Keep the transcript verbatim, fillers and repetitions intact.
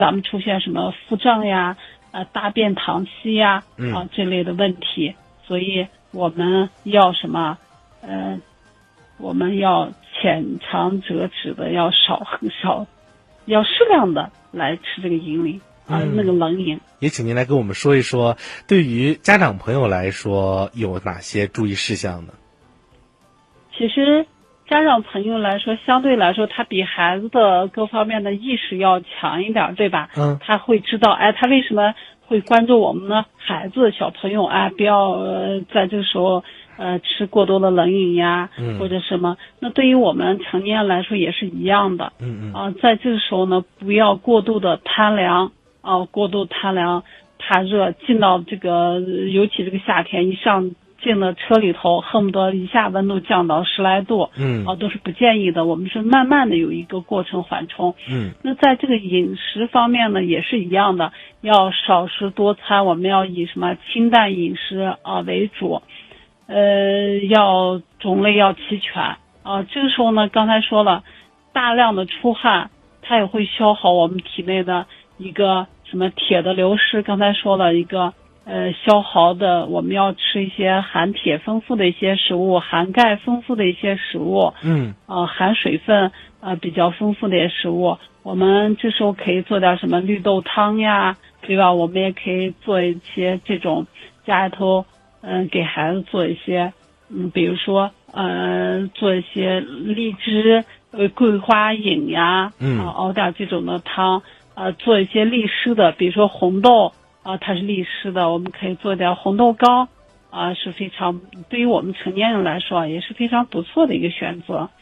咱们出现什么腹胀呀、呃大便溏稀呀嗯啊这类的问题，所以我们要什么？呃，我们要浅尝辄止的，要少很少，要适量的来吃这个银鳞啊、呃嗯那个冷饮。 也请您来跟我们说一说，对于家长朋友来说有哪些注意事项呢？ 其实家长朋友来说，相对来说，他比孩子的各方面的意识要强一点，对吧？ 嗯， 他会知道，哎，他为什么会关注我们呢？孩子、小朋友，哎，不要呃在这个时候呃吃过多的冷饮呀， 嗯或者什么。那对于我们成年人来说也是一样的。 嗯嗯啊、在这个时候呢，不要过度的贪凉啊、过度贪凉，怕热，进到这个，尤其这个夏天一上。进了车里头，恨不得一下温度降到十来度， 嗯啊，都是不建议的。我们是慢慢的有一个过程缓冲。 嗯那在这个饮食方面呢，也是一样的，要少食多餐，我们要以什么清淡饮食啊为主，呃，要种类要齐全啊。这个时候呢，刚才说了，大量的出汗，它也会消耗我们体内的一个什么铁的流失。刚才说了一个。呃，消耗的，我们要吃一些含铁丰富的一些食物，含钙丰富的一些食物， 嗯， 呃，含水分呃比较丰富的一些食物。我们这时候可以做点什么绿豆汤呀，对吧？我们也可以做一些这种家里头，嗯、呃，给孩子做一些，嗯，比如说呃，做一些荔枝呃桂花饮呀， 嗯啊，熬点这种的汤，呃，做一些利湿的，比如说红豆。啊，它是利湿的，我们可以做点红豆糕，啊，是非常对于我们成年人来说也是非常不错的一个选择。